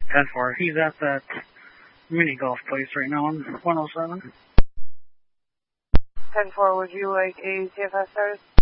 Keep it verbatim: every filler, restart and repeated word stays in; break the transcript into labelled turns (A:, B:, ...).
A: ten four. He's at that mini golf place right now on one oh seven.
B: ten four, would you like a C F S started?